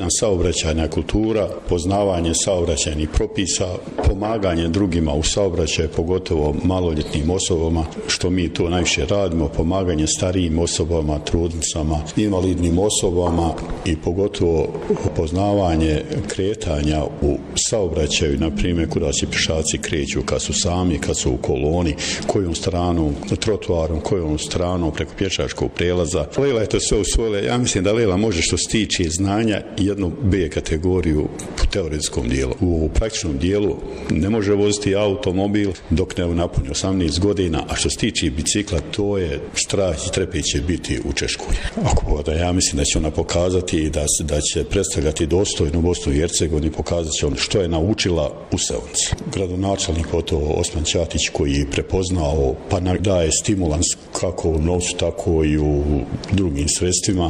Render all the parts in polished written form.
jedna saobraćajna kultura, poznavanje saobraćajnih propisa, pomaganje drugima u saobraćaju, pogotovo maloljetnim osobama, što mi to najviše radimo, pomaganje starijim osobama, trudnicama, invalidnim osobama i pogotovo poznavanje kretanja u saobraćaju, na primjer kuda se pješaci kreću kad su sami, kad su u koloni, kojom stranom, trotoarom, kojom stranom preko pješačkog prelaza. Lela je to sve usvojila. Ja mislim da Lela može što se tiče znanja jednu B kategoriju u teoretskom dijelu. U praktičnom dijelu ne može voziti automobil dok ne napuni 18 godina, a što se tiče bicikla, to je strah i trepeće biti u Češkoj. Ako da, ja mislim da će ona pokazati da će predstavljati dostojnu Bosnu i Hercegovinu, pokazat će on što je naučila u Sevnici. Gradonačelnik pogotovo Osman Ćatić koji je prepoznao pa daje stimulans kako u novcu, tako i u drugim sredstvima,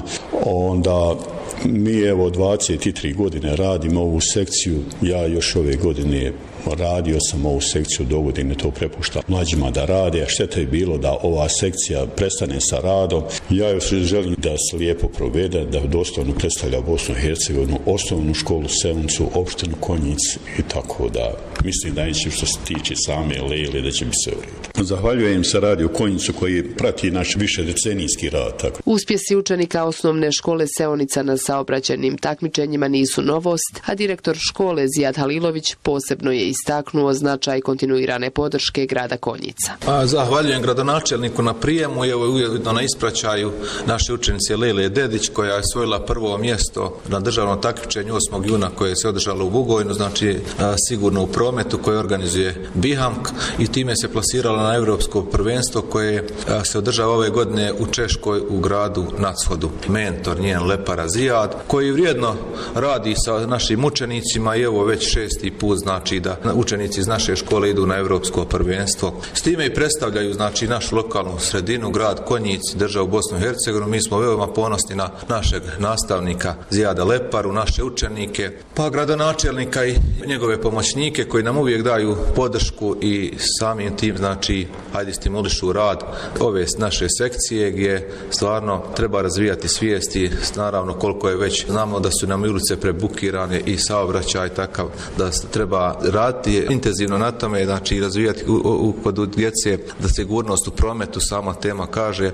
onda mi evo 23 godine radimo ovu sekciju, ja još ove godine radio sam ovu sekciju, do godine to prepušta mlađima da rade, a šteta je bilo da ova sekcija prestane sa radom. Ja još želim da se lijepo provede, da dostojno predstavlja Bosnu i Hercegovinu, osnovnu školu Sevnicu, opštinu Konjic i tako da mislim da neće što se tiče same Lele da će mi se urediti. Zahvaljujem se Radio Konjicu koji prati naš višedecenijski rad. Tako. Uspjesi učenika osnovne škole Seonica na saobraćajnim takmičenjima nisu novost, a direktor škole Zijad Halilović posebno je istaknuo značaj kontinuirane podrške grada Konjica. Zahvaljujem gradonačelniku na prijemu i evo ujedno na ispraćaju naše učenice Lele Dedić koja je osvojila prvo mjesto na državnom takmičenju 8. juna koje se održalo u Bugojnu, znači sigurno u prometu koje organizuje Bihamk i time se plasirala na evropsko prvenstvo koje se održava ove godine u Češkoj u gradu Nacvodu. Mentor njen Lepara Zijad koji vrijedno radi sa našim učenicima i evo već 6. put znači da učenici iz naše škole idu na evropsko prvenstvo. S time i predstavljaju znači našu lokalnu sredinu, grad Konjic, državu Bosnu i Hercegovinu. Mi smo veoma ponosni na našeg nastavnika Zijada Leparu, naše učenike, pa gradonačelnika i njegove pomoćnike koji nam uvijek daju podršku i samim tim znači hajde stimulišu rad ove naše sekcije gdje stvarno treba razvijati svijesti, naravno koliko je već znamo da su nam ulice prebukirane i saobraćaj takav da treba raditi intenzivno na tome, znači razvijati kod djece da sigurnost u prometu sama tema kaže.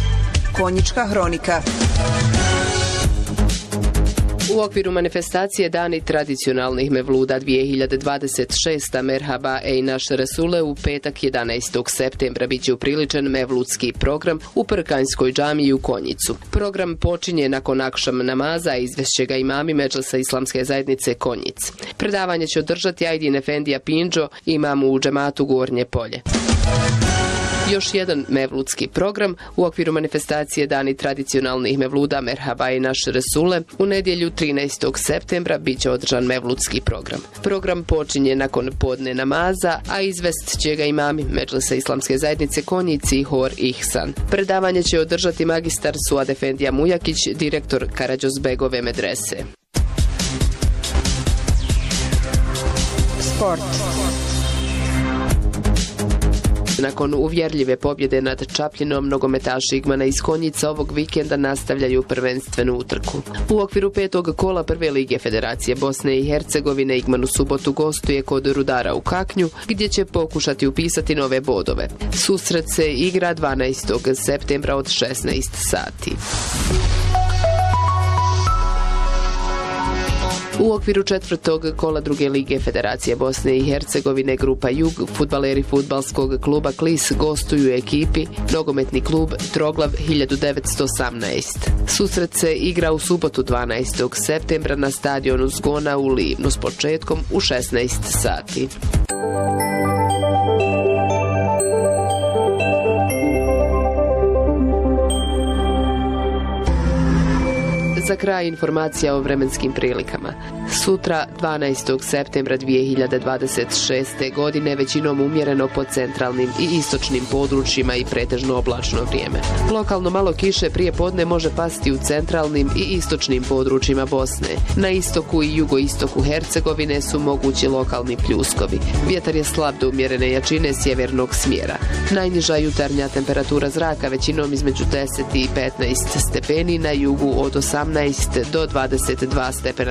Konjička hronika. U okviru manifestacije Dani tradicionalnih mevluda 2026. Merhaba ej naš Resule u petak 11. septembra biće upriličen mevludski program u Prkanjskoj džamiji u Konjicu. Program počinje nakon akšam namaza, a izvešće ga imami Medžlisa Islamske zajednice Konjic. Predavanje će održati Ajdin Efendija Pinđo, imam u džematu Gornje Polje. Još jedan mevludski program u okviru manifestacije Dani tradicionalnih mevluda Merhaba i naš Resule u nedjelju 13. septembra biće održan mevludski program. Program počinje nakon podne namaza, a izvest će ga imami Medžlisa Islamske zajednice Konjici i Hor Ihsan. Predavanje će održati magistar Suad Efendija Mujakić, direktor Karađozbegove medrese. Sport. Nakon uvjerljive pobjede nad Čapljinom, nogometaši Igmana iz Konjica ovog vikenda nastavljaju prvenstvenu utrku. U okviru 5. kola Prve lige Federacije Bosne i Hercegovine Igman u subotu gostuje kod Rudara u Kaknju, gdje će pokušati upisati nove bodove. Susret se igra 12. septembra od 16 sati. U okviru 4. kola Druge lige Federacije Bosne i Hercegovine Grupa Jug, fudbaleri fudbalskog kluba Klis gostuju ekipi Nogometni klub Troglav 1918. Susret se igra u subotu 12. septembra na stadionu Zgona u Livnu s početkom u 16 sati. Za kraj informacija o vremenskim prilikama. Sutra, 12. septembra 2026. godine, većinom umjereno po centralnim i istočnim područjima i pretežno oblačno vrijeme. Lokalno malo kiše prije podne može pasti u centralnim i istočnim područjima Bosne. Na istoku i jugoistoku Hercegovine su mogući lokalni pljuskovi. Vjetar je slab do umjerene jačine sjevernog smjera. Najniža jutarnja temperatura zraka većinom između 10 i 15 stepeni, na jugu od 18 do 22 stepena